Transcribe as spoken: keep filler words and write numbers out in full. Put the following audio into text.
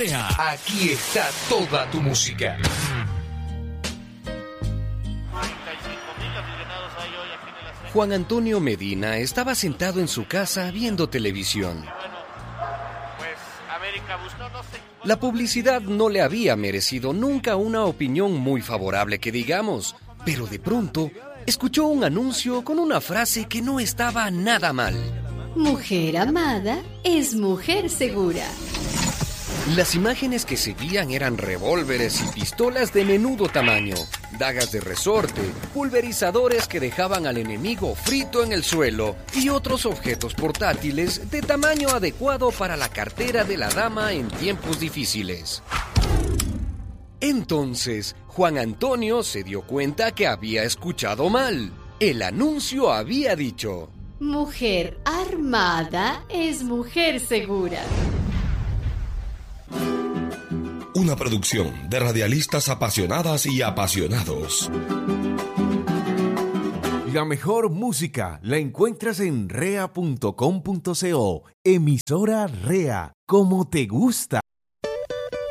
Rea. Aquí está toda tu música. Juan Antonio Medina estaba sentado en su casa viendo televisión. La publicidad no le había merecido nunca una opinión muy favorable que digamos, pero de pronto escuchó un anuncio con una frase que no estaba nada mal. Mujer amada es mujer segura. Las imágenes que seguían eran revólveres y pistolas de menudo tamaño, dagas de resorte, pulverizadores que dejaban al enemigo frito en el suelo y otros objetos portátiles de tamaño adecuado para la cartera de la dama en tiempos difíciles. Entonces, Juan Antonio se dio cuenta que había escuchado mal. El anuncio había dicho: Mujer armada es mujer segura. Una producción de radialistas apasionadas y apasionados. La mejor música la encuentras en rea punto com punto co. Emisora Rea, como te gusta.